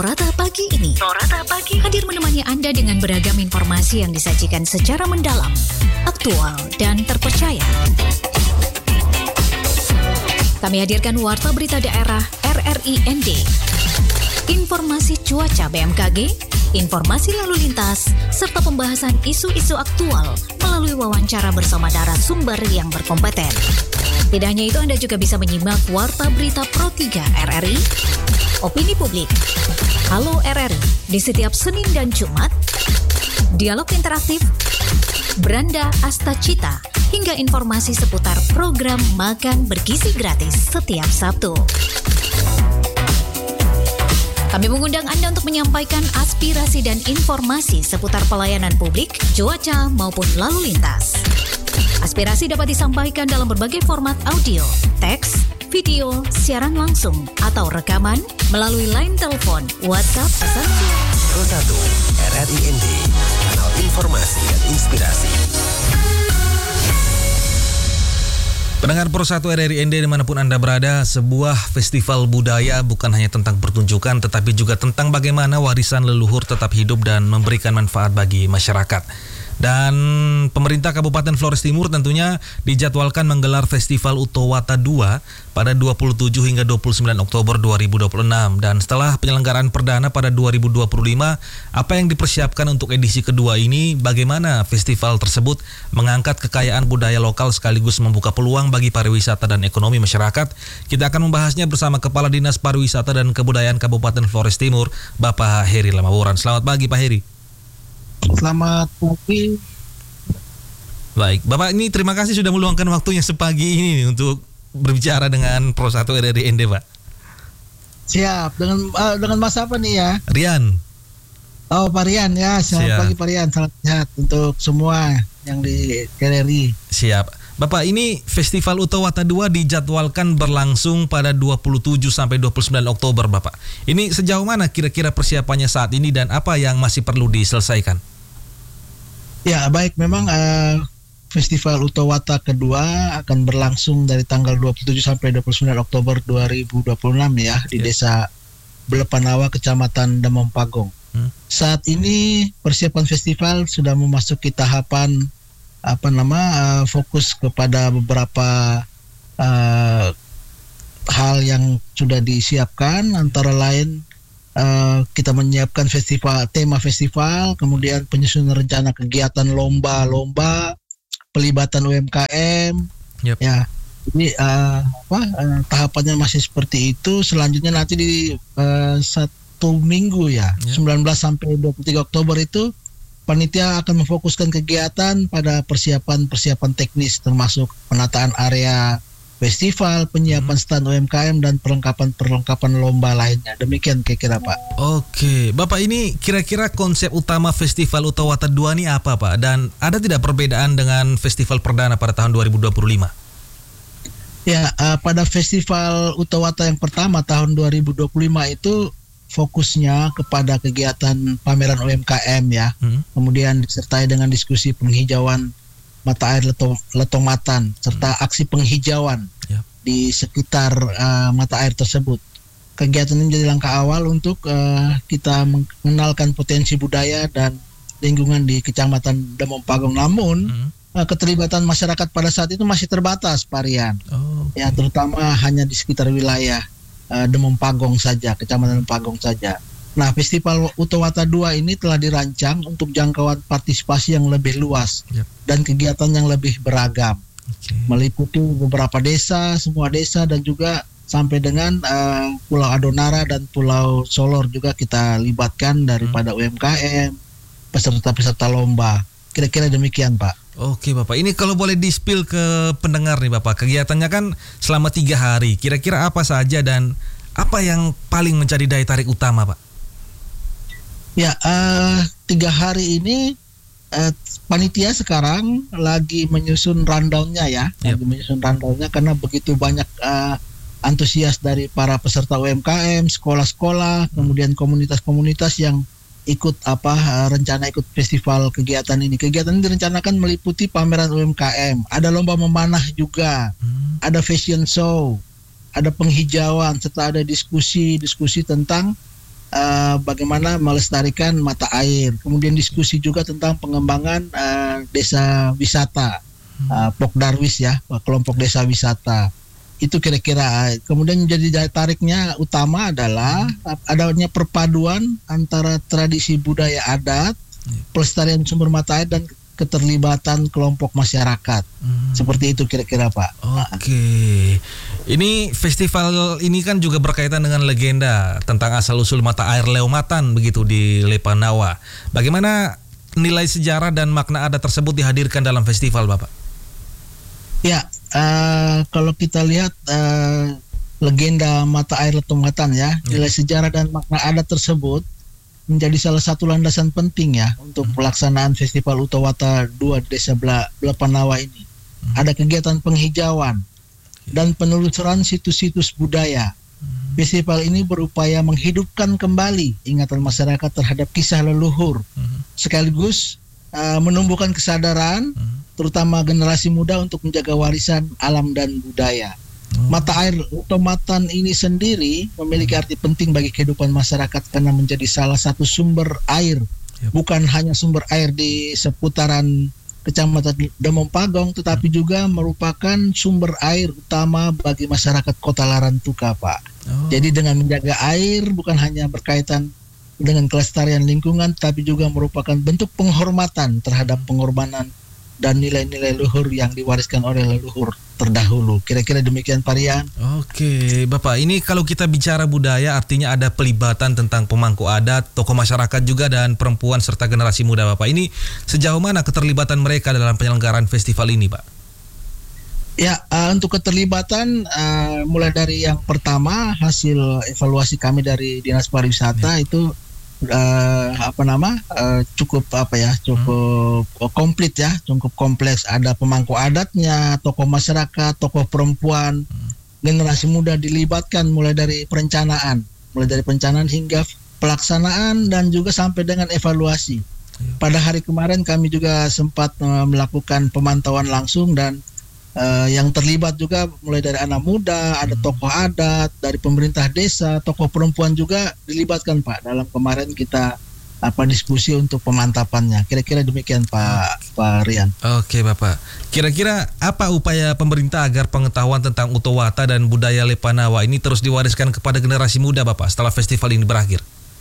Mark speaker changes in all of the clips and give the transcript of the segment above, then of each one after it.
Speaker 1: Torata pagi ini hadir menemani Anda dengan beragam informasi yang disajikan secara mendalam, aktual, dan terpercaya. Kami hadirkan Warta Berita Daerah RRI ND, informasi cuaca BMKG, informasi lalu lintas, serta pembahasan isu-isu aktual melalui wawancara bersama narasumber yang berkompeten. Tidak hanya itu, Anda juga bisa menyimak Warta Berita Pro 3 RRI, Opini Publik, Halo RRI di setiap Senin dan Jumat, Dialog Interaktif, Beranda Astacita, hingga informasi seputar program makan bergizi gratis setiap Sabtu. Kami mengundang Anda untuk menyampaikan aspirasi dan informasi seputar pelayanan publik, cuaca maupun lalu lintas. Aspirasi dapat disampaikan dalam berbagai format audio, teks, video, siaran langsung, atau rekaman melalui line telepon, WhatsApp, pesan.
Speaker 2: Pro 1 RRI ND, kanal informasi dan inspirasi.
Speaker 3: Pendengar Pro 1 RRI ND dimanapun Anda berada, sebuah festival budaya bukan hanya tentang pertunjukan, tetapi juga tentang bagaimana warisan leluhur tetap hidup dan memberikan manfaat bagi masyarakat. Dan pemerintah Kabupaten Flores Timur tentunya dijadwalkan menggelar Festival Utowata 2 pada 27 hingga 29 Oktober 2026. Dan setelah penyelenggaraan perdana pada 2025, apa yang dipersiapkan untuk edisi kedua ini, bagaimana festival tersebut mengangkat kekayaan budaya lokal sekaligus membuka peluang bagi pariwisata dan ekonomi masyarakat. Kita akan membahasnya bersama Kepala Dinas Pariwisata dan Kebudayaan Kabupaten Flores Timur, Bapak Heri Lamawuran. Selamat pagi Pak Heri.
Speaker 4: Selamat pagi.
Speaker 3: Baik, Bapak ini terima kasih sudah meluangkan waktunya sepagi ini nih untuk berbicara dengan Pro 1 RRI ND, Pak.
Speaker 4: Siap, dengan Mas apa nih ya?
Speaker 3: Rian.
Speaker 4: Oh, Pak Rian ya. Selamat pagi Pak Rian, salam sehat untuk semua yang di RRI.
Speaker 3: Siap. Bapak, ini Festival Utowata 2 dijadwalkan berlangsung pada 27 sampai 29 Oktober, Bapak. Ini sejauh mana kira-kira persiapannya saat ini dan apa yang masih perlu diselesaikan?
Speaker 4: Ya, baik, memang Festival Utowata kedua akan berlangsung dari tanggal 27 sampai 29 Oktober 2026 ya, di Desa Belepanawa, Kecamatan Demong Pagong. Saat ini persiapan festival sudah memasuki tahapan fokus kepada beberapa hal yang sudah disiapkan, antara lain kita menyiapkan tema festival, kemudian penyusunan rencana kegiatan lomba-lomba, pelibatan UMKM.
Speaker 3: Yep.
Speaker 4: Ya, ini tahapannya masih seperti itu. Selanjutnya nanti di 1 minggu ya, 19 sampai 23 Oktober itu panitia akan memfokuskan kegiatan pada persiapan teknis, termasuk penataan area festival, penyiapan stand UMKM, dan perlengkapan lomba lainnya. Demikian kira-kira, Pak.
Speaker 3: Oke, Bapak, ini kira-kira konsep utama Festival Utowata 2 ini apa, Pak? Dan ada tidak perbedaan dengan festival perdana pada tahun 2025?
Speaker 4: Ya, pada Festival Utowata yang pertama tahun 2025 itu fokusnya kepada kegiatan pameran UMKM ya. Kemudian disertai dengan diskusi penghijauan mata air Letomatan serta aksi penghijauan di sekitar mata air tersebut. Kegiatan ini menjadi langkah awal untuk kita mengenalkan potensi budaya dan lingkungan di Kecamatan Demong Pagong. Namun keterlibatan masyarakat pada saat itu masih terbatas, Pak Rian. Ya, terutama hanya di sekitar wilayah Demong Pagong saja, Kecamatan Demong Pagong saja. Nah, Festival Utowata 2 ini telah dirancang untuk jangkauan partisipasi yang lebih luas dan kegiatan yang lebih beragam, meliputi beberapa desa, semua desa, dan juga sampai dengan Pulau Adonara dan Pulau Solor juga kita libatkan daripada UMKM, peserta-peserta lomba. Kira-kira demikian, Pak.
Speaker 3: Oke, Bapak, ini kalau boleh di-spill ke pendengar nih, Bapak, kegiatannya kan selama 3 hari, kira-kira apa saja dan apa yang paling menjadi daya tarik utama, Pak?
Speaker 4: Ya, 3 hari ini panitia sekarang lagi menyusun rundown-nya ya, karena begitu banyak antusias dari para peserta UMKM, sekolah-sekolah, kemudian komunitas-komunitas yang ikut rencana ikut festival kegiatan ini. Kegiatan ini direncanakan meliputi pameran UMKM, ada lomba memanah juga, ada fashion show, ada penghijauan, serta ada diskusi tentang bagaimana melestarikan mata air. Kemudian diskusi juga tentang pengembangan desa wisata, Pokdarwis ya, kelompok desa wisata. Itu kira-kira. Kemudian jadi daya tariknya utama adalah adanya perpaduan antara tradisi budaya adat, pelestarian sumber mata air, dan keterlibatan kelompok masyarakat. Seperti itu kira-kira, Pak.
Speaker 3: Oke. Ini festival ini kan juga berkaitan dengan legenda tentang asal-usul mata air Leomatan begitu di Lepanawa. Bagaimana nilai sejarah dan makna adat tersebut dihadirkan dalam festival, Bapak?
Speaker 4: Ya, kalau kita lihat legenda mata air Leomatan ya, nilai sejarah dan makna adat tersebut menjadi salah satu landasan penting ya untuk pelaksanaan Festival Utawata 2 Desa Lepanawa ini. Ada kegiatan penghijauan dan penelusuran situs-situs budaya. Festival ini berupaya menghidupkan kembali ingatan masyarakat terhadap kisah leluhur, sekaligus menumbuhkan kesadaran terutama generasi muda untuk menjaga warisan alam dan budaya. Mata air Leomatan ini sendiri memiliki arti penting bagi kehidupan masyarakat karena menjadi salah satu sumber air, bukan hanya sumber air di seputaran Kecamatan Demong-Pagong, tetapi juga merupakan sumber air utama bagi masyarakat Kota Larantuka, Pak. Jadi dengan menjaga air bukan hanya berkaitan dengan kelestarian lingkungan, tapi juga merupakan bentuk penghormatan terhadap pengorbanan dan nilai-nilai luhur yang diwariskan oleh leluhur terdahulu. Kira-kira demikian, Pak Rian.
Speaker 3: Oke, Bapak. Ini kalau kita bicara budaya artinya ada pelibatan tentang pemangku adat, tokoh masyarakat juga, dan perempuan serta generasi muda, Bapak. Ini sejauh mana keterlibatan mereka dalam penyelenggaraan festival ini, Pak?
Speaker 4: Ya, untuk keterlibatan mulai dari yang pertama hasil evaluasi kami dari Dinas Pariwisata itu cukup komplit ya, cukup kompleks. Ada pemangku adatnya, tokoh masyarakat, tokoh perempuan, generasi muda dilibatkan mulai dari perencanaan hingga pelaksanaan dan juga sampai dengan evaluasi. Pada hari kemarin kami juga sempat melakukan pemantauan langsung dan yang terlibat juga mulai dari anak muda, ada tokoh adat, dari pemerintah desa, tokoh perempuan juga dilibatkan, Pak. Dalam kemarin kita diskusi untuk pemantapannya. Kira-kira demikian, Pak Rian.
Speaker 3: Oke, Bapak. Kira-kira apa upaya pemerintah agar pengetahuan tentang Utawata dan budaya Lepanawa ini terus diwariskan kepada generasi muda, Bapak, setelah festival ini berakhir?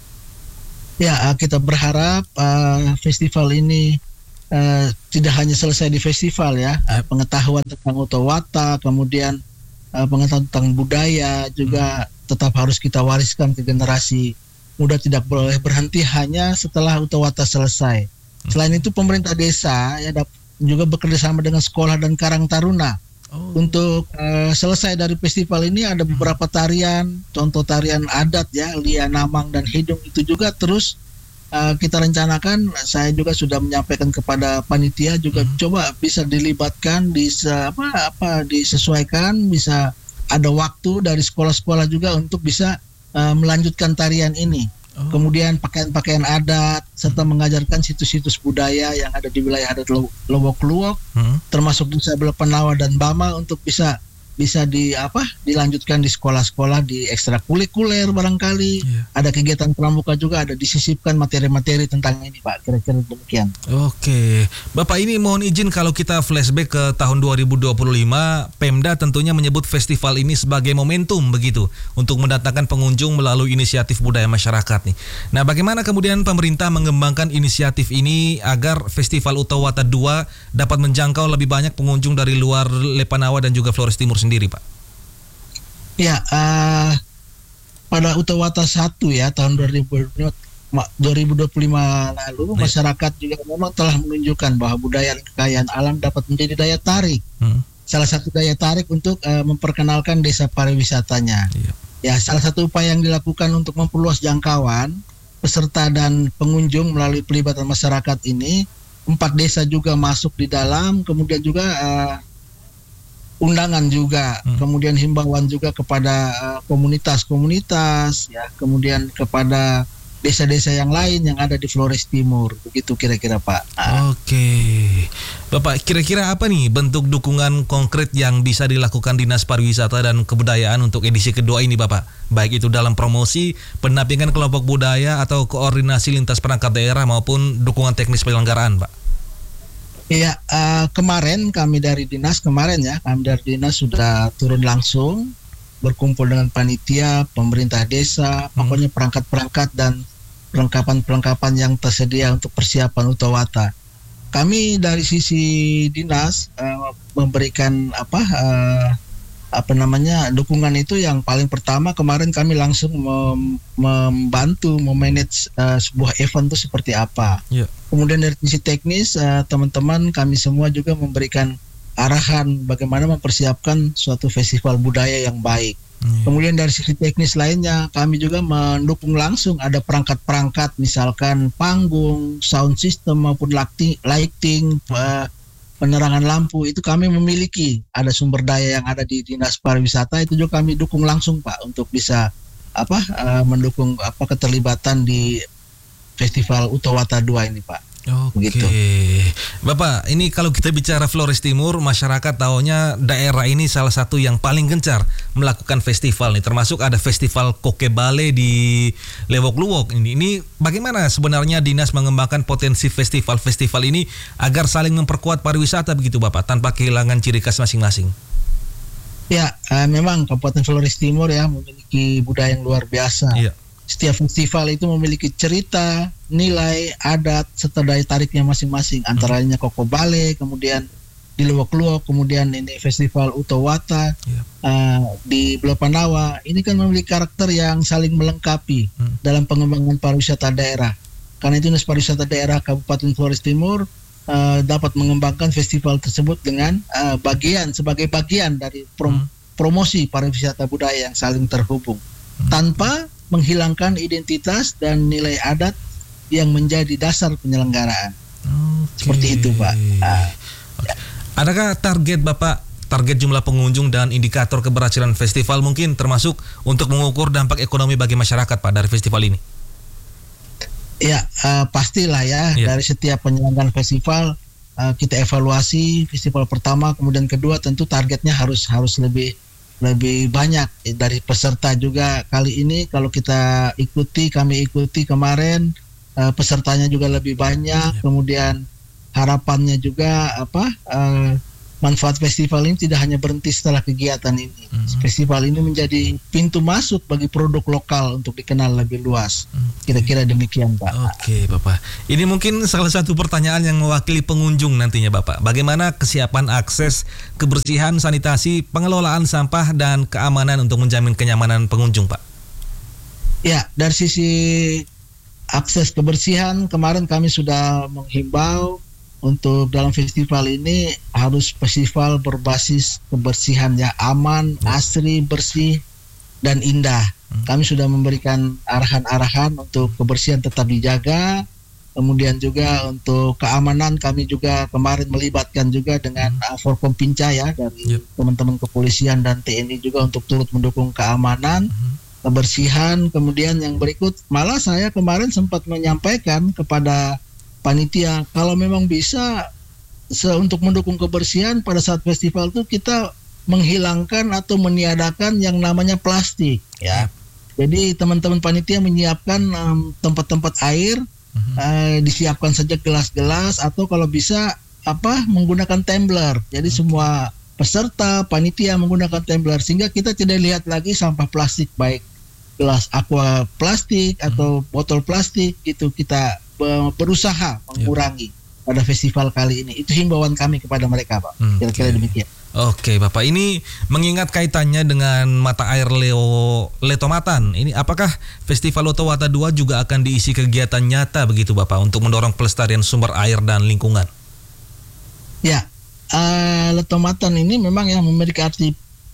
Speaker 4: Ya, kita berharap festival ini tidak hanya selesai di festival ya, pengetahuan tentang Utawata, kemudian pengetahuan tentang budaya juga tetap harus kita wariskan ke generasi muda, tidak boleh berhenti hanya setelah Utawata selesai. Selain itu pemerintah desa ya juga bekerjasama dengan sekolah dan Karang Taruna untuk selesai dari festival ini. Ada beberapa tarian, contoh tarian adat ya, Lia, Namang, dan Hidung itu juga terus kita rencanakan. Saya juga sudah menyampaikan kepada panitia juga coba bisa dilibatkan, disesuaikan, bisa ada waktu dari sekolah-sekolah juga untuk bisa melanjutkan tarian ini. Kemudian pakaian-pakaian adat serta mengajarkan situs-situs budaya yang ada di wilayah adat Lowok-Luwok, termasuk Desa Lepanawa dan Bama untuk bisa dilanjutkan di sekolah-sekolah, di ekstrakurikuler barangkali. Ada kegiatan pramuka juga, ada disisipkan materi-materi tentang ini, Pak. Kira-kira demikian.
Speaker 3: Oke, Bapak, ini mohon izin kalau kita flashback ke tahun 2025, Pemda tentunya menyebut festival ini sebagai momentum begitu untuk mendatangkan pengunjung melalui inisiatif budaya masyarakat nih. Nah, bagaimana kemudian pemerintah mengembangkan inisiatif ini agar Festival Utawata 2 dapat menjangkau lebih banyak pengunjung dari luar Lepanawa dan juga Flores Timur sendiri, Pak?
Speaker 4: Ya, pada Utawata 1 ya tahun 2025 lalu, masyarakat juga memang telah menunjukkan bahwa budaya dan kekayaan alam dapat menjadi daya tarik. Salah satu daya tarik untuk memperkenalkan desa pariwisatanya. Ya, salah satu upaya yang dilakukan untuk memperluas jangkauan peserta dan pengunjung melalui pelibatan masyarakat ini, 4 desa juga masuk di dalam, kemudian juga undangan juga, kemudian himbauan juga kepada komunitas-komunitas, ya, kemudian kepada desa-desa yang lain yang ada di Flores Timur. Begitu kira-kira Pak.
Speaker 3: Oke. Bapak, kira-kira apa nih bentuk dukungan konkret yang bisa dilakukan Dinas Pariwisata dan Kebudayaan untuk edisi kedua ini Bapak? Baik itu dalam promosi, pendampingan kelompok budaya atau koordinasi lintas perangkat daerah maupun dukungan teknis penyelenggaraan Pak?
Speaker 4: Iya, kemarin kami dari dinas sudah turun langsung berkumpul dengan panitia, pemerintah desa, pokoknya perangkat-perangkat dan perlengkapan-perlengkapan yang tersedia untuk persiapan Utawata. Kami dari sisi dinas memberikan dukungan itu. Yang paling pertama kemarin kami langsung membantu memanage sebuah event itu seperti apa. Kemudian dari sisi teknis teman-teman kami semua juga memberikan arahan bagaimana mempersiapkan suatu festival budaya yang baik. Kemudian dari sisi teknis lainnya kami juga mendukung langsung, ada perangkat-perangkat misalkan panggung, sound system maupun lighting, penerangan lampu, itu kami memiliki, ada sumber daya yang ada di Dinas Pariwisata, itu juga kami dukung langsung Pak untuk bisa mendukung keterlibatan di Festival Utawata 2 ini Pak.
Speaker 3: Oke. Bapak, ini kalau kita bicara Flores Timur, masyarakat taunya daerah ini salah satu yang paling gencar melakukan festival nih, termasuk ada festival Koke Bale di Lewok Luwok ini. Ini bagaimana sebenarnya dinas mengembangkan potensi festival-festival ini agar saling memperkuat pariwisata begitu Bapak, tanpa kehilangan ciri khas masing-masing?
Speaker 4: Ya, memang Kabupaten Flores Timur ya memiliki budaya yang luar biasa. Iya. Setiap festival itu memiliki cerita, nilai, adat, serta daya tariknya masing-masing. Antara lainnya Koke Bale, kemudian di Lewok Luwok, kemudian ini Festival Utawata di Belopanawa. Ini kan memiliki karakter yang saling melengkapi dalam pengembangan pariwisata daerah. Karena itu Dinas Pariwisata Daerah Kabupaten Flores Timur dapat mengembangkan festival tersebut dengan sebagai bagian dari promosi pariwisata budaya yang saling terhubung, tanpa menghilangkan identitas dan nilai adat yang menjadi dasar penyelenggaraan. Seperti itu Pak. Adakah target Bapak, target jumlah pengunjung dan indikator keberhasilan festival mungkin termasuk untuk mengukur dampak ekonomi bagi masyarakat Pak dari festival ini? Ya, pastilah ya. Dari setiap penyelenggaraan festival kita evaluasi festival pertama, kemudian kedua tentu targetnya harus lebih banyak dari peserta juga. Kali ini kalau kami ikuti kemarin pesertanya juga lebih banyak. Kemudian harapannya juga manfaat festival ini tidak hanya berhenti setelah kegiatan ini. Festival ini menjadi pintu masuk bagi produk lokal untuk dikenal lebih luas. Kira-kira demikian Pak.
Speaker 3: Oke Bapak. Ini mungkin salah satu pertanyaan yang mewakili pengunjung nantinya Bapak. Bagaimana kesiapan akses, kebersihan, sanitasi, pengelolaan sampah, dan keamanan untuk menjamin kenyamanan pengunjung Pak?
Speaker 4: Ya, dari sisi akses kebersihan kemarin kami sudah menghimbau untuk dalam festival ini harus festival berbasis kebersihan ya, aman, asri, bersih, dan indah. Kami sudah memberikan arahan-arahan untuk kebersihan tetap dijaga. Kemudian juga untuk keamanan kami juga kemarin melibatkan juga dengan Forkompinca ya, dari teman-teman kepolisian dan TNI juga untuk turut mendukung keamanan, kebersihan. Kemudian yang berikut, malah saya kemarin sempat menyampaikan kepada panitia, kalau memang bisa untuk mendukung kebersihan pada saat festival itu kita menghilangkan atau meniadakan yang namanya plastik ya. Jadi teman-teman panitia menyiapkan tempat-tempat air, disiapkan saja gelas-gelas atau kalau bisa menggunakan tumbler. Jadi semua peserta panitia menggunakan tumbler sehingga kita tidak lihat lagi sampah plastik, baik gelas aqua plastik atau botol plastik, itu kita berusaha mengurangi pada festival kali ini. Itu himbauan kami kepada mereka Pak. Kira-kira demikian.
Speaker 3: Oke Bapak, ini mengingat kaitannya dengan mata air Letomatan, ini apakah Festival Utawata 2 juga akan diisi kegiatan nyata begitu Bapak untuk mendorong pelestarian sumber air dan lingkungan?
Speaker 4: Ya, Letomatan ini memang yang memiliki arti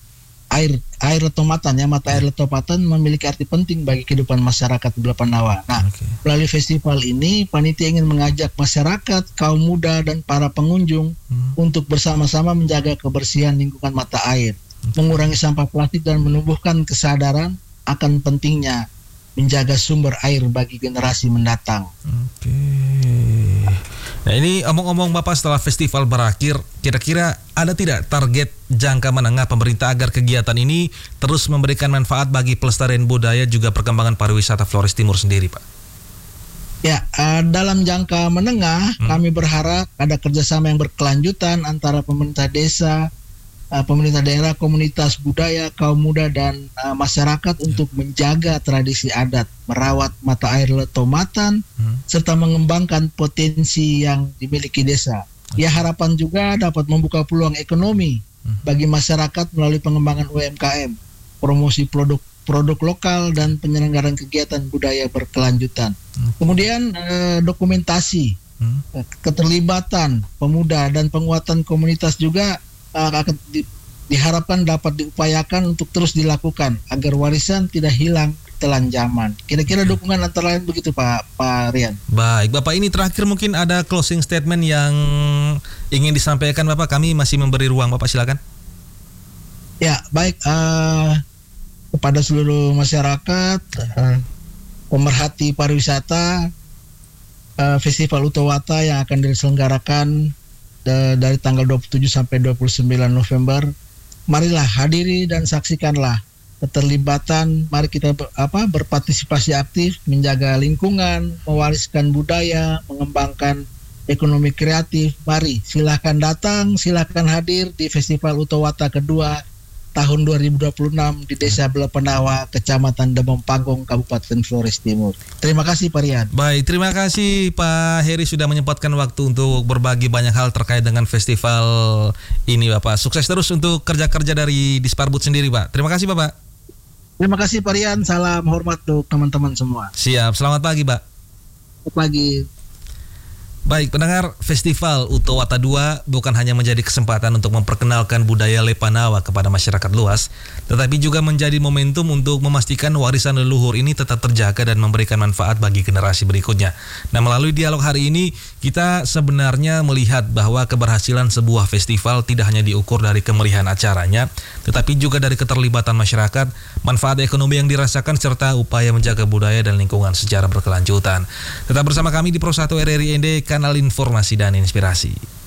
Speaker 4: air Letomatan ya, mata air Letomatan memiliki arti penting bagi kehidupan masyarakat di Belopanawa. Nah, melalui festival ini panitia ingin mengajak masyarakat, kaum muda dan para pengunjung untuk bersama-sama menjaga kebersihan lingkungan mata air, mengurangi sampah plastik dan menumbuhkan kesadaran akan pentingnya menjaga sumber air bagi generasi mendatang.
Speaker 3: Oke. Nah ini omong-omong Bapak, setelah festival berakhir, kira-kira ada tidak target jangka menengah pemerintah agar kegiatan ini terus memberikan manfaat bagi pelestarian budaya juga perkembangan pariwisata Flores Timur sendiri, Pak?
Speaker 4: Ya, dalam jangka menengah kami berharap ada kerjasama yang berkelanjutan antara pemerintah desa, pemerintah daerah, komunitas budaya, kaum muda, dan masyarakat untuk menjaga tradisi adat, merawat mata air Letomatan, serta mengembangkan potensi yang dimiliki desa. Ya, harapan juga dapat membuka peluang ekonomi bagi masyarakat melalui pengembangan UMKM, promosi produk lokal, dan penyelenggaraan kegiatan budaya berkelanjutan. Kemudian dokumentasi, keterlibatan pemuda dan penguatan komunitas juga akan diharapkan dapat diupayakan untuk terus dilakukan agar warisan tidak hilang telan zaman. Kira-kira dukungan antara lain begitu Pak Rian.
Speaker 3: Baik, Bapak, ini terakhir mungkin ada closing statement yang ingin disampaikan Bapak. Kami masih memberi ruang, Bapak, silakan.
Speaker 4: Ya, baik, kepada seluruh masyarakat, pemerhati pariwisata, Festival Utawata yang akan diselenggarakan dari tanggal 27 sampai 29 November. Marilah hadiri dan saksikanlah keterlibatan. Mari kita berpartisipasi aktif, menjaga lingkungan, mewariskan budaya, mengembangkan ekonomi kreatif. Mari silahkan datang, silahkan hadir di Festival Utawata kedua tahun 2026 di Desa Belepenawa, Kecamatan Demong Panggung, Kabupaten Flores Timur. Terima kasih Pak Rian.
Speaker 3: Baik, terima kasih Pak Heri sudah menyempatkan waktu untuk berbagi banyak hal terkait dengan festival ini Bapak. Sukses terus untuk kerja-kerja dari Disparbud sendiri Pak. Terima kasih Bapak.
Speaker 4: Terima kasih Pak Rian, salam hormat untuk teman-teman semua.
Speaker 3: Siap, selamat pagi Pak.
Speaker 4: Selamat pagi.
Speaker 3: Baik, pendengar, Festival Utawata 2 bukan hanya menjadi kesempatan untuk memperkenalkan budaya Lepanawa kepada masyarakat luas, tetapi juga menjadi momentum untuk memastikan warisan leluhur ini tetap terjaga dan memberikan manfaat bagi generasi berikutnya. Nah, melalui dialog hari ini, kita sebenarnya melihat bahwa keberhasilan sebuah festival tidak hanya diukur dari kemeriahan acaranya, tetapi juga dari keterlibatan masyarakat, manfaat ekonomi yang dirasakan, serta upaya menjaga budaya dan lingkungan secara berkelanjutan. Tetap bersama kami di Pro 1 RRI ND, kanal informasi dan inspirasi.